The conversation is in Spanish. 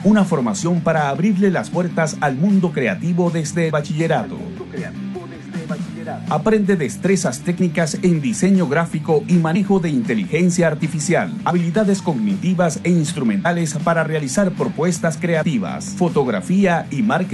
una formación para abrirle las puertas al mundo creativo desde bachillerato. Aprende destrezas técnicas en diseño gráfico y manejo de inteligencia artificial, habilidades cognitivas e instrumentales para realizar propuestas creativas, fotografía y marketing.